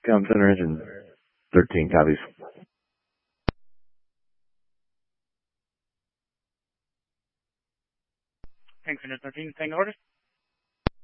Com Center Engine 13 copies. Thanks, Engine 13. Taking orders.